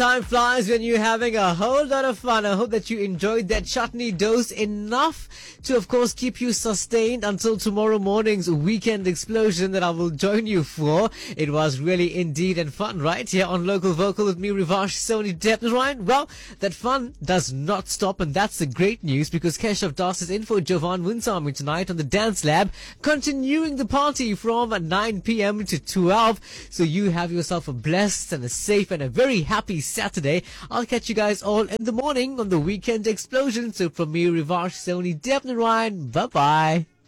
Time flies when you're having a whole lot of fun. I hope that you enjoyed that chutney dose enough to, of course, keep you sustained until tomorrow morning's weekend explosion that I will join you for. It was really indeed and fun, right? Here on Local Vocal with me, Rivash Sony Depp. Ryan, well, that fun does not stop, and that's the great news because Keshav Das is in for Jovan Winsami tonight on the Dance Lab, continuing the party from 9 p.m. to 12. So you have yourself a blessed and a safe and a very happy Saturday. I'll catch you guys all in the morning on the weekend explosion. So from me, Rivash Sony Depp, Ryan, bye-bye.